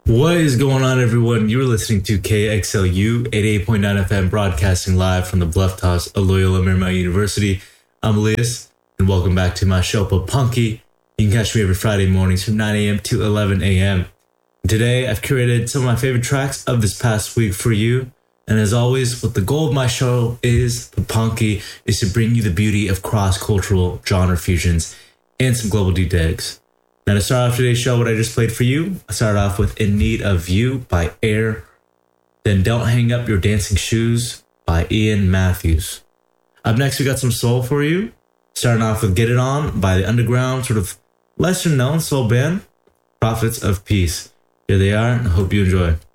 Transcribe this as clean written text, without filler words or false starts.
What is going on, everyone? You're listening to KXLU 88.9 FM, broadcasting live from the Bluff Toss of Loyola Marymount University. I'm Elias, and welcome back to my show, Papunky. You can catch me every Friday mornings from 9 a.m. to 11 a.m. Today, I've curated some of my favorite tracks of this past week for you. And as always, what the goal of my show is, Papunky, is to bring you the beauty of cross-cultural genre fusions and some global deep digs. Now, to start off today's show, what I just played for you, I started off with In Need of You by Air. Then Don't Hang Up Your Dancing Shoes by Ian Matthews. Up next, we got some soul for you. Starting off with Get It On by the underground, sort of lesser known soul band, Prophets of Peace. Here they are, and I hope you enjoy.